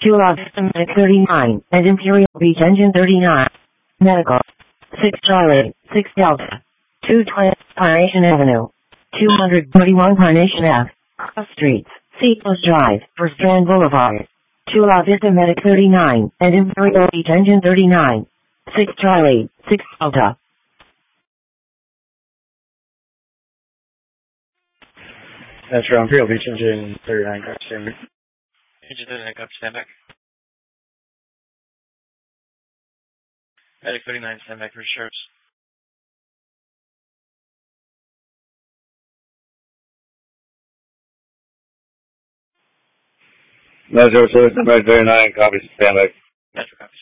Chula Vista Medic 39, and Imperial Beach Engine 39. Medical. 6 Charlie, 6 Delta. 220 Pination Avenue. 231 Pination Ave. Cross Streets, Seacoast Drive, First Strand Boulevard. Chula Vista Medic 39, and Imperial Beach Engine 39. 6 Charlie, 6 Delta. That's from Imperial Beach Engine 39, got standby. Engine 39, got standby. Medic 39, standby for sheriffs. Metro 39, copy, standby. Metro, copy.